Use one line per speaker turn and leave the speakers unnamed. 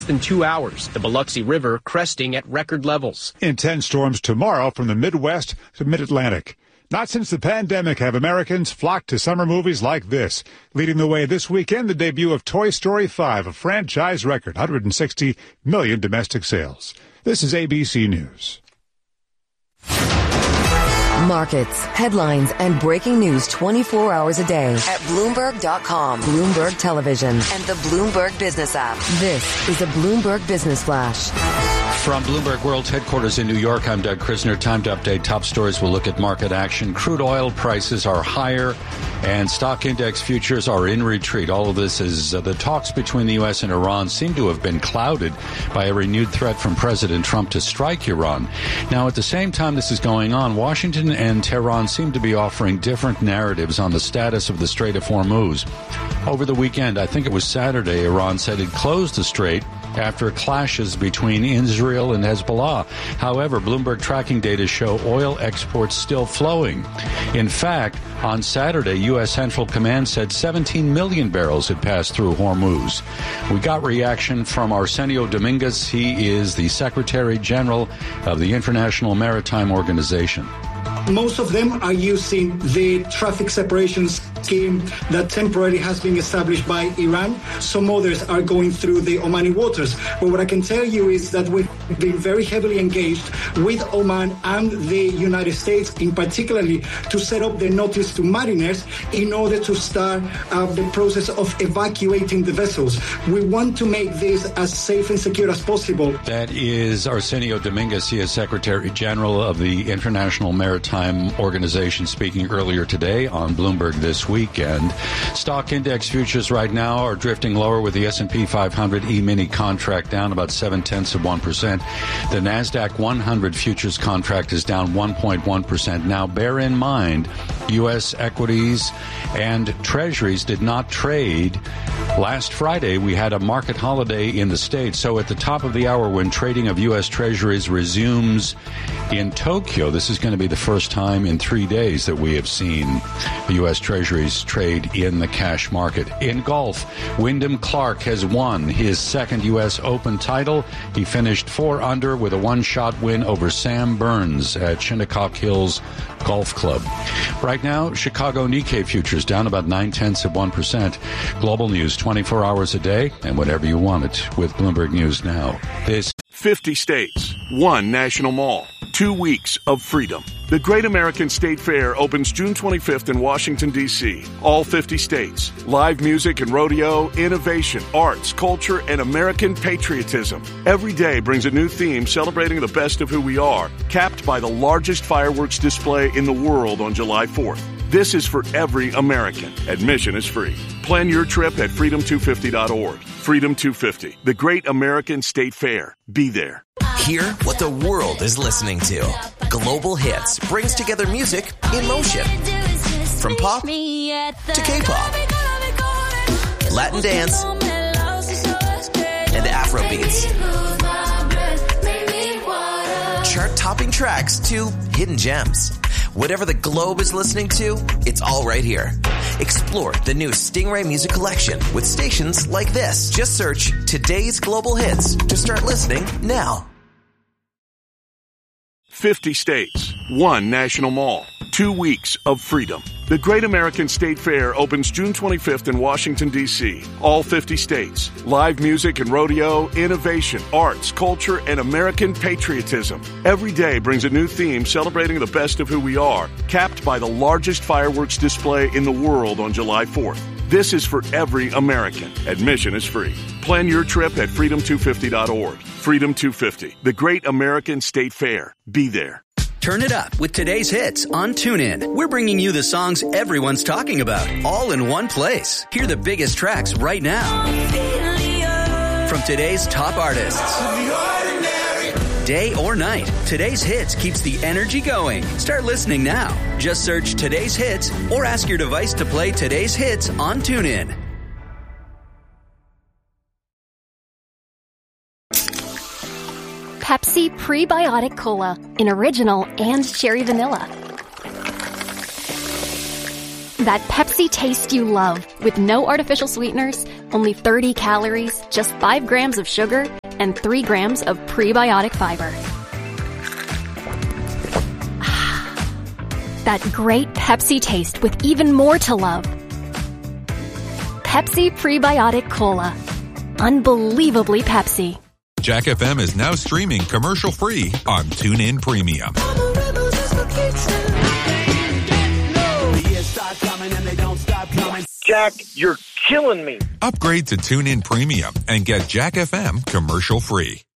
than 2 hours, the Biloxi River cresting at record levels.
Intense storms tomorrow from the Midwest to Mid-Atlantic. Not since the pandemic have Americans flocked to summer movies like this. Leading the way this weekend, the debut of Toy Story 5, a franchise record, 160 million domestic sales. This is ABC News.
Markets, headlines, and breaking news 24 hours a day at Bloomberg.com, Bloomberg Television, and the Bloomberg Business app. This is a Bloomberg Business Flash.
From Bloomberg World Headquarters in New York, I'm Doug Krisner. Time to update top stories. We'll look at market action. Crude oil prices are higher, and stock index futures are in retreat. All of this is the talks between the U.S. and Iran seem to have been clouded by a renewed threat from President Trump to strike Iran. Now, at the same time this is going on, Washington and Tehran seem to be offering different narratives on the status of the Strait of Hormuz. Over the weekend, I think it was Saturday, Iran said it closed the strait after clashes between Israel and Hezbollah. However, Bloomberg tracking data show oil exports still flowing. In fact, on Saturday, U.S. Central Command said 17 million barrels had passed through Hormuz. We got reaction from Arsenio Dominguez. He is the Secretary General of the International Maritime Organization.
Most of them are using the traffic separation scheme that temporarily has been established by Iran. Some others are going through the Omani waters. But what I can tell you is that we've been very heavily engaged with Oman and the United States, in particularly to set up the notice to mariners in order to start the process of evacuating the vessels. We want to make this as safe and secure as possible.
That is Arsenio Dominguez. He is Secretary General of the International Maritime Organization, speaking earlier today on Bloomberg This Weekend. Stock index futures right now are drifting lower, with the S&P 500 E-mini contract down about 0.7%. The NASDAQ 100 futures contract is down 1.1%. Now, bear in mind, U.S. equities and treasuries did not trade. Last Friday, we had a market holiday in the States. So at the top of the hour, when trading of U.S. treasuries resumes in Tokyo, this is going to be the first time in 3 days that we have seen U.S. treasuries trade in the cash market. In golf, Wyndham Clark has won his second U.S. Open title. He finished 4 under with a one-shot win over Sam Burns at Shinnecock Hills Golf Club. Right now, Chicago Nikkei futures down about 0.9%. Global news 24 hours a day and whenever you want it with Bloomberg News Now. This
50 states, 1 national mall, 2 weeks of freedom. The Great American State Fair opens June 25th in Washington, D.C. All 50 states. Live music and rodeo, innovation, arts, culture, and American patriotism. Every day brings a new theme celebrating the best of who we are, capped by the largest fireworks display in the world on July 4th. This is for every American. Admission is free. Plan your trip at freedom250.org. Freedom 250, the Great American State Fair. Be there.
Hear what the world is listening to. Global Hits brings together music in motion. From pop to K-pop, Latin dance, and Afro beats. Chart-topping tracks to hidden gems. Whatever the globe is listening to, it's all right here. Explore the new Stingray Music Collection with stations like this. Just search Today's Global Hits to start listening now.
50 states, 1 national mall, 2 weeks of freedom. The Great American State Fair opens June 25th in Washington, D.C. All 50 states. Live music and rodeo, innovation, arts, culture, and American patriotism. Every day brings a new theme celebrating the best of who we are, capped by the largest fireworks display in the world on July 4th. This is for every American. Admission is free. Plan your trip at freedom250.org. Freedom 250, the Great American State Fair. Be there.
Turn it up with today's hits on TuneIn. We're bringing you the songs everyone's talking about, all in one place. Hear the biggest tracks right now from today's top artists. Day or night, today's hits keeps the energy going. Start listening now. Just search Today's Hits or ask your device to play today's hits on TuneIn.
Pepsi Prebiotic Cola in original and cherry vanilla. That Pepsi taste you love, with no artificial sweeteners, only 30 calories, just 5 grams of sugar, and 3 grams of prebiotic fiber. That great Pepsi taste with even more to love. Pepsi Prebiotic Cola. Unbelievably Pepsi.
Jack FM is now streaming commercial-free on TuneIn Premium.
Jack, you're killing me.
Upgrade to TuneIn Premium and get Jack FM commercial-free.